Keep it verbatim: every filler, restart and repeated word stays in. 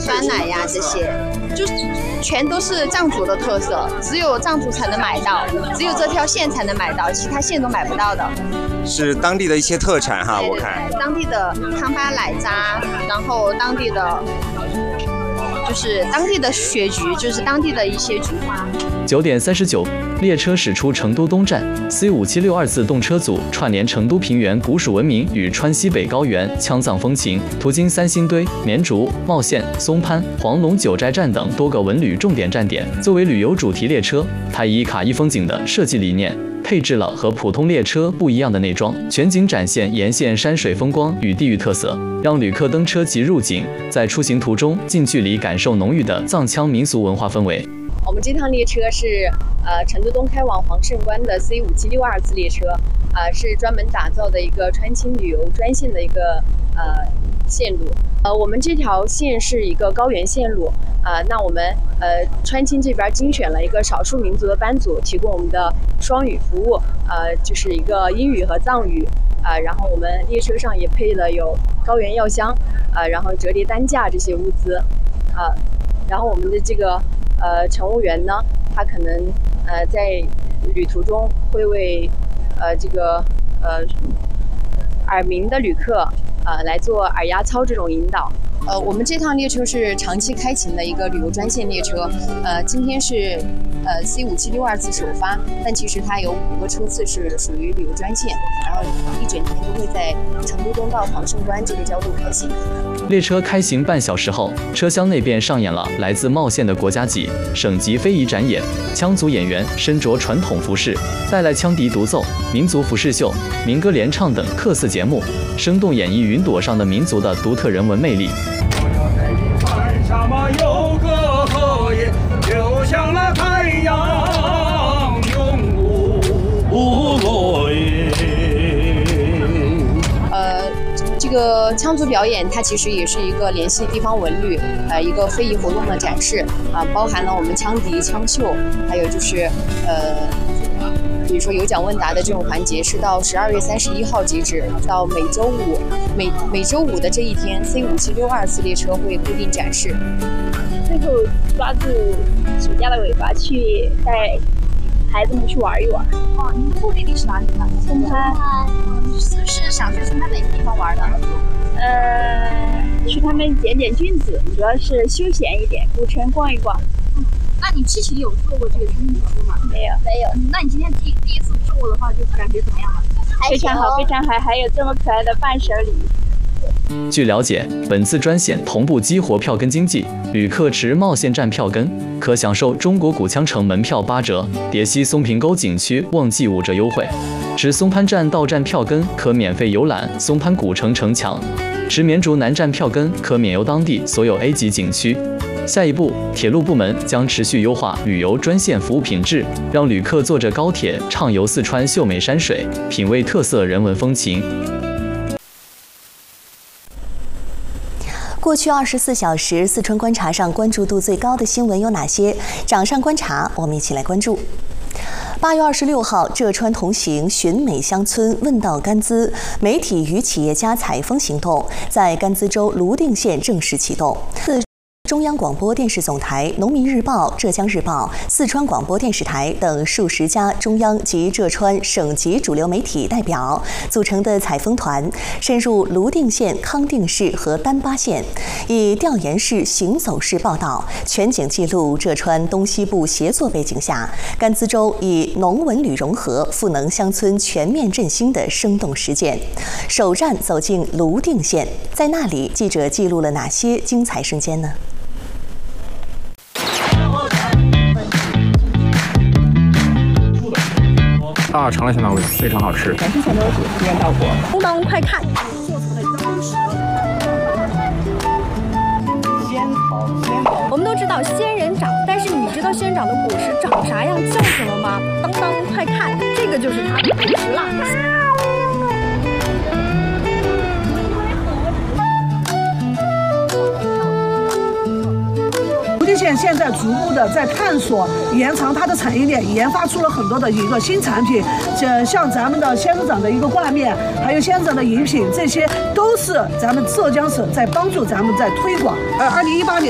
酸奶呀这些，就全都是藏族的特色，只有藏族才能买到，只有这条线才能买到，其他线都买不到的。 是当地的一些特产哈， 对对对， 我看当地的康巴奶渣，然后当地的就是当地的雪菊，就是当地的一些菊花。 九点三十九，列车驶出成都东站 ，C 五七六二次动车组串联成都平原古蜀文明与川西北高原羌藏风情，途经三星堆、绵竹、茂县、松潘、黄龙九寨站等多个文旅重点站点。作为旅游主题列车，它以卡意风景的设计理念，配置了和普通列车不一样的内装，全景展现沿线山水风光与地域特色，让旅客登车即入景，在出行途中近距离感受浓郁的藏羌民俗文化氛围。 我们这趟列车是呃成都东开往黄胜关的 C 五七六二次列车，啊、呃、是专门打造的一个川青旅游专线的一个呃线路。呃，我们这条线是一个高原线路，啊、呃，那我们呃川青这边精选了一个少数民族的班组，提供我们的双语服务，呃，就是一个英语和藏语，啊、呃，然后我们列车上也配了有高原药箱，呃，然后折叠担架这些物资，啊、呃，然后我们的这个。呃，乘务员呢，他可能呃在旅途中会为呃这个呃耳鸣的旅客呃来做耳压操这种引导。呃，我们这趟列车是长期开勤的一个旅游专线列车，呃，今天是呃 C 五七六二次首发，但其实它有五个车次是属于旅游专线，然后一整天都会在成都东到黄胜关这个交路开行。 列车开行半小时后，车厢内便上演了来自茂县的国家级、省级非遗展演，羌族演员身着传统服饰，带来羌笛独奏、民族服饰秀、民歌联唱等特色节目，生动演绎云朵上的民族的独特人文魅力。 上嘛有个荷叶，就像那太阳永不落叶。 呃，这个羌族表演，它其实也是一个联系地方文旅，呃，一个非遗活动的展示啊、呃，包含了我们羌笛、羌绣，还有就是呃。比如说有奖问答的这种环节是到十二月三十一号截止，到每周五每每周五的这一天 ，C 五七六二次列车会固定展示。 最后抓住暑假的尾巴去带孩子们去玩一玩。 哦，你们的目的地是哪里呢？ 松潘。 是是想去松潘哪个地方玩的？ 呃，去他们捡捡菌子，主要是休闲一点，古城逛一逛。 嗯，那你之前有做过这个军服吗？ 没有， 没有。那你今天第第一次做的话，就感觉怎么样了？ 非常好，非常好，还有这么可爱的伴手礼。 据了解，本次专线同步激活票根经济，旅客持茂县站票根，可享受中国古羌城门票八折，蝶西松坪沟景区旺季五折优惠。持松潘站到站票根可免费游览松潘古城城墙，持绵竹南站票根可免游当地所有 A 级景区。下一步，铁路部门将持续优化旅游专线服务品质，让旅客坐着高铁畅游四川秀美山水，品味特色人文风情。 过去二十四小时，四川观察上关注度最高的新闻有哪些？掌上观察，我们一起来关注。八月二十六号，浙川同行寻美乡村问道甘孜媒体与企业家采风行动在甘孜州泸定县正式启动。中央广播电视总台、农民日报、浙江日报、四川广播电视台等数十家中央及浙川省级主流媒体代表组成的采风团，深入泸定县康定市和丹巴县，以调研式、行走式报道，全景记录浙川东西部协作背景下，甘孜州以农文旅融合、赋能乡村全面振兴的生动实践。首站走进泸定县，在那里，记者记录了哪些精彩瞬间呢？ 啊，尝了相当味，非常好吃。 全是全都是体验到过。 东东快看！我们都知道仙人掌，但是你知道仙人掌的果实长啥样、叫什么吗？当当，快看，这个就是它的果实啦！ 泸定县现在逐步的在探索延长它的产业链，研发出了很多的一个新产品，像像咱们的仙人掌的一个挂面，还有仙人掌的饮品，这些都是咱们浙江省在帮助咱们在推广。呃，二零一八年。